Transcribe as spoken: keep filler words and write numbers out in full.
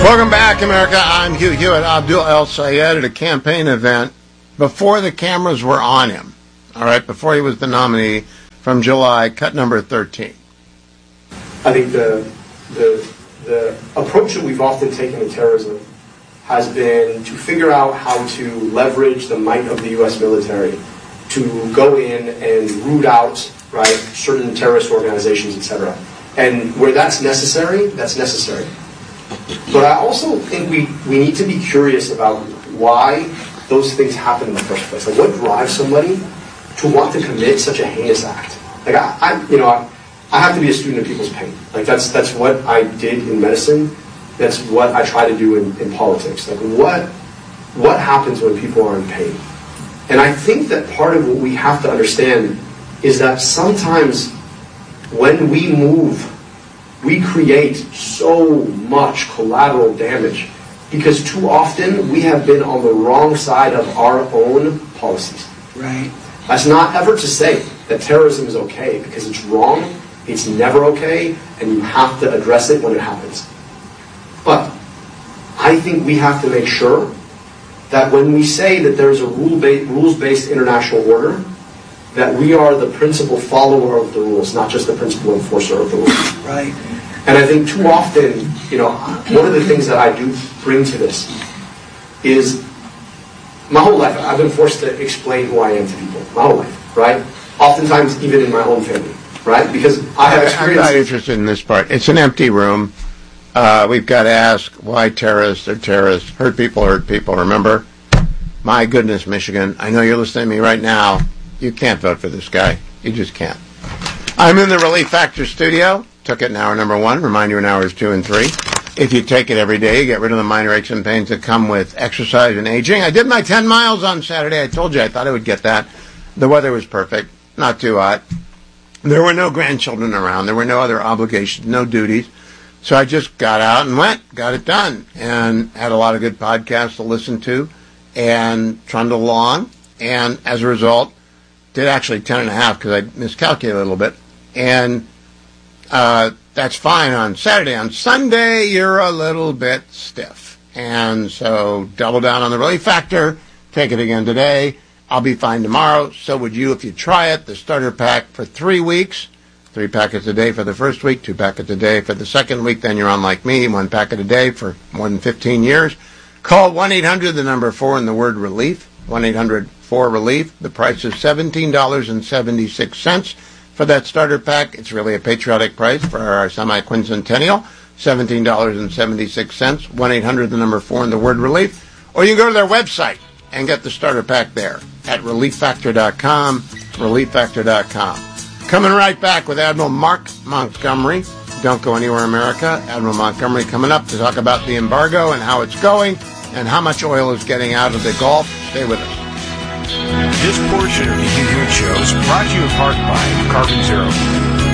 Welcome back, America. I'm Hugh Hewitt. Abdul El Sayed at a campaign event before the cameras were on him. All right, before he was the nominee from July, cut number thirteen. I think the the the approach that we've often taken to terrorism has been to figure out how to leverage the might of the U S military to go in and root out, right, certain terrorist organizations, et cetera. And where that's necessary, that's necessary. But I also think we, we need to be curious about why those things happen in the first place. Like, what drives somebody to want to commit such a heinous act? Like, I, I you know, I, I have to be a student of people's pain. Like, that's that's what I did in medicine. That's what I try to do in, in politics. Like, what what happens when people are in pain? And I think that part of what we have to understand is that sometimes when we move, we create so much collateral damage because too often we have been on the wrong side of our own policies. Right. That's not ever to say that terrorism is okay, because it's wrong, it's never okay, and you have to address it when it happens. But I think we have to make sure that when we say that there's a rule-based, rules-based international order, that we are the principal follower of the rules, not just the principal enforcer of the rules. Right. And I think too often, you know, one of the things that I do bring to this is my whole life, I've been forced to explain who I am to people. My whole life, right? Oftentimes, even in my own family, right? Because I have experience. I'm not interested in this part. It's an empty room. Uh, we've got to ask why terrorists are terrorists. Hurt people hurt people, remember? My goodness, Michigan. I know you're listening to me right now. You can't vote for this guy. You just can't. I'm in the Relief Factor studio. Took it in hour number one. Remind you in hours two and three. If you take it every day, you get rid of the minor aches and pains that come with exercise and aging. I did my ten miles on Saturday. I told you I thought I would get that. The weather was perfect. Not too hot. There were no grandchildren around. There were no other obligations, no duties. So I just got out and went, got it done, and had a lot of good podcasts to listen to and trundle along. And as a result, did actually ten and a half because I miscalculated a little bit. And uh, that's fine on Saturday. On Sunday, you're a little bit stiff. And so double down on the Relief Factor. Take it again today. I'll be fine tomorrow. So would you if you try it. The starter pack for three weeks. Three packets a day for the first week. Two packets a day for the second week. Then you're on like me. One packet a day for more than fifteen years. Call one eight hundred, the number four, and the word relief. one eight hundred four relief. The price is seventeen dollars and seventy-six cents for that starter pack. It's really a patriotic price for our semi-quincentennial. seventeen dollars and seventy-six cents. one eight hundred, the number four, and the word relief. Or you can go to their website and get the starter pack there at relief factor dot com. relief factor dot com. Coming right back with Admiral Mark Montgomery. Don't go anywhere, America. Admiral Montgomery coming up to talk about the embargo and how it's going and how much oil is getting out of the Gulf. Stay with us. This portion of the Hugh Hewitt Show is brought to you in part by Carbon Zero.